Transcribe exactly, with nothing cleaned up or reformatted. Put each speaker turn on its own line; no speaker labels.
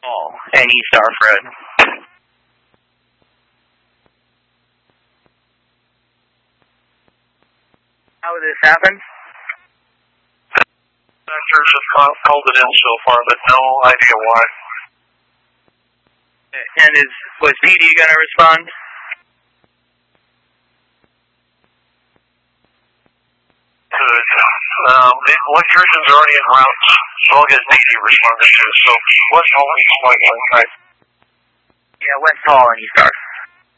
Hall and East Arfred. How did this happen?
Doctors have called it in so far, but no idea why.
And is was P D going to respond?
Good. Um, the electrician's already en route, so I'll get P D responded to. So West Hall and East White Line.
Yeah, West Hall and East Arfred.